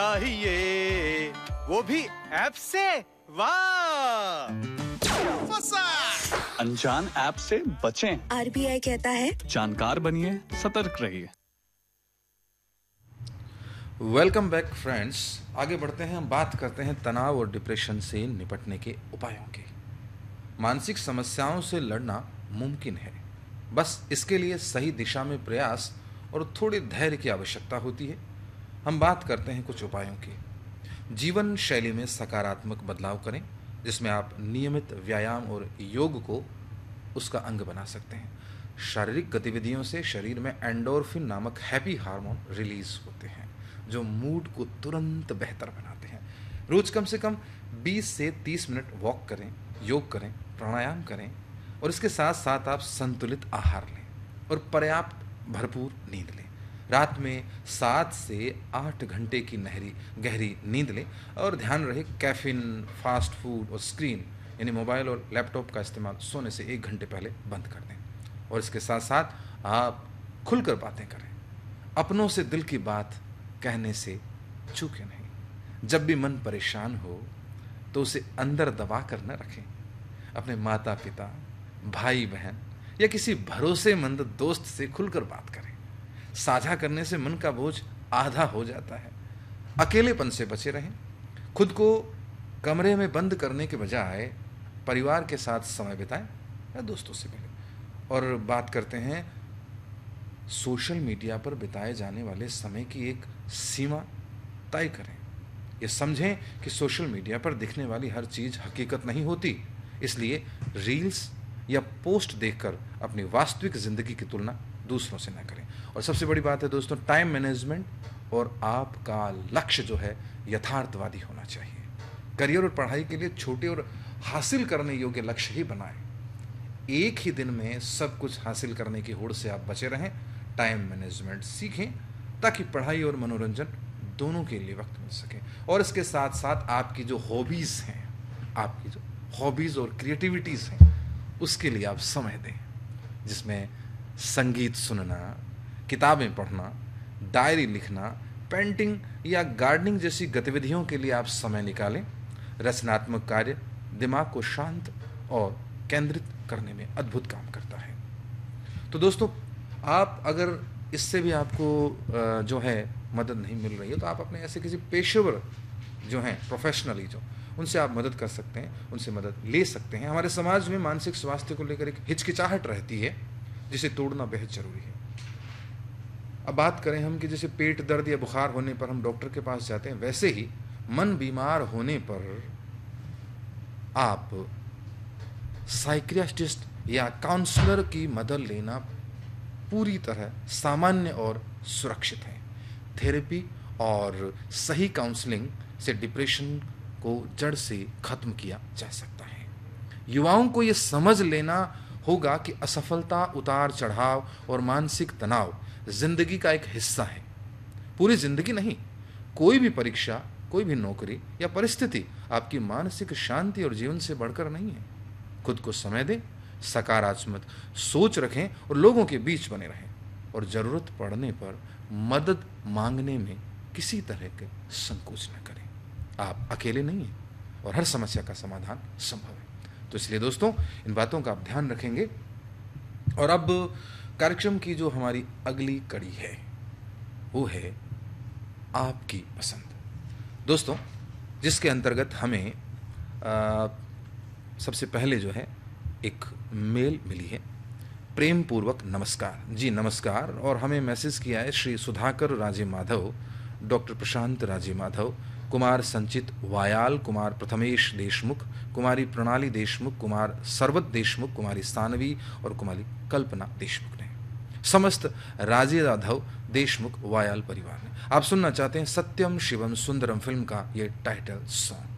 चाहिए वो भी ऐप से। वाह, अनजान ऐप से बचें। आरबीआई कहता है जानकार बनिए, सतर्क रहिए। Welcome back friends. आगे बढ़ते हैं, हम बात करते हैं तनाव और डिप्रेशन से निपटने के उपायों की। मानसिक समस्याओं से लड़ना मुमकिन है, बस इसके लिए सही दिशा में प्रयास और थोड़े धैर्य की आवश्यकता होती है। हम बात करते हैं कुछ उपायों की। जीवन शैली में सकारात्मक बदलाव करें, जिसमें आप नियमित व्यायाम और योग को उसका अंग बना सकते हैं। शारीरिक गतिविधियों से शरीर में एंडोर्फिन नामक हैप्पी हार्मोन रिलीज होते हैं, जो मूड को तुरंत बेहतर बनाते हैं। रोज कम से कम 20 से 30 मिनट वॉक करें, योग करें, प्राणायाम करें और इसके साथ साथ आप संतुलित आहार लें और पर्याप्त भरपूर नींद लें। रात में 7 से 8 घंटे की गहरी नींद लें और ध्यान रहे कैफीन, फास्ट फूड और स्क्रीन यानी मोबाइल और लैपटॉप का इस्तेमाल सोने से 1 घंटे पहले बंद कर दें। और इसके साथ साथ आप खुलकर बातें करें। अपनों से दिल की बात कहने से चूकें नहीं। जब भी मन परेशान हो तो उसे अंदर दबा कर न रखें। अपने माता पिता, भाई बहन या किसी भरोसेमंद दोस्त से खुलकर बात करें। साझा करने से मन का बोझ आधा हो जाता है। अकेलेपन से बचे रहें। खुद को कमरे में बंद करने के बजाय परिवार के साथ समय बिताएं या दोस्तों से मिलें। और बात करते हैं सोशल मीडिया पर बिताए जाने वाले समय की एक सीमा तय करें। ये समझें कि सोशल मीडिया पर दिखने वाली हर चीज़ हकीकत नहीं होती, इसलिए रील्स या पोस्ट देखकर अपनी वास्तविक ज़िंदगी की तुलना दूसरों से ना करें। और सबसे बड़ी बात है दोस्तों, टाइम मैनेजमेंट और आपका लक्ष्य जो है यथार्थवादी होना चाहिए। करियर और पढ़ाई के लिए छोटे और हासिल करने योग्य लक्ष्य ही बनाएं। एक ही दिन में सब कुछ हासिल करने की होड़ से आप बचे रहें। टाइम मैनेजमेंट सीखें ताकि पढ़ाई और मनोरंजन दोनों के लिए वक्त मिल सके। और इसके साथ साथ आपकी जो हॉबीज़ हैं, आपकी जो हॉबीज़ और क्रिएटिविटीज़ हैं, उसके लिए आप समय दें, जिसमें संगीत सुनना, किताबें पढ़ना, डायरी लिखना, पेंटिंग या गार्डनिंग जैसी गतिविधियों के लिए आप समय निकालें। रचनात्मक कार्य दिमाग को शांत और केंद्रित करने में अद्भुत काम करता है। तो दोस्तों, आप अगर इससे भी आपको जो है मदद नहीं मिल रही है तो आप अपने ऐसे किसी पेशेवर जो हैं, प्रोफेशनली जो, उनसे आप मदद कर सकते हैं, उनसे मदद ले सकते हैं। हमारे समाज में मानसिक स्वास्थ्य को लेकर एक हिचकिचाहट रहती है, जिसे तोड़ना बेहद जरूरी है। अब बात करें हम कि जैसे पेट दर्द या बुखार होने पर हम डॉक्टर के पास जाते हैं, वैसे ही मन बीमार होने पर आप साइकियाट्रिस्ट या काउंसलर की मदद लेना पूरी तरह सामान्य और सुरक्षित है। थेरेपी और सही काउंसलिंग से डिप्रेशन को जड़ से खत्म किया जा सकता है। युवाओं को यह समझ लेना होगा कि असफलता, उतार चढ़ाव और मानसिक तनाव जिंदगी का एक हिस्सा है, पूरी जिंदगी नहीं। कोई भी परीक्षा, कोई भी नौकरी या परिस्थिति आपकी मानसिक शांति और जीवन से बढ़कर नहीं है। खुद को समय दें, सकारात्मक सोच रखें और लोगों के बीच बने रहें। और जरूरत पड़ने पर मदद मांगने में किसी तरह के संकोच न करें। आप अकेले नहीं हैं और हर समस्या का समाधान संभव है। तो इसलिए दोस्तों, इन बातों का आप ध्यान रखेंगे। और अब कार्यक्रम की जो हमारी अगली कड़ी है वो है आपकी पसंद दोस्तों, जिसके अंतर्गत हमें सबसे पहले जो है एक मेल मिली है। प्रेम पूर्वक नमस्कार जी, नमस्कार। और हमें मैसेज किया है श्री सुधाकर राजे माधव, डॉक्टर प्रशांत राजे माधव, कुमार संचित वायाल, कुमार प्रथमेश देशमुख, कुमारी प्रणाली देशमुख, कुमार सरवत देशमुख, कुमारी सानवी और कुमारी कल्पना देशमुख ने, समस्त राजे राधव देशमुख वायाल परिवार ने। आप सुनना चाहते हैं सत्यम शिवम सुंदरम फिल्म का ये टाइटल सॉन्ग।